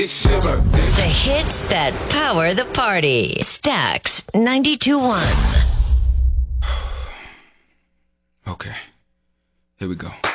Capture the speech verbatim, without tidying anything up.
It's your birthday. The hits that power the party. Stax ninety-two point one. Okay. Here we go.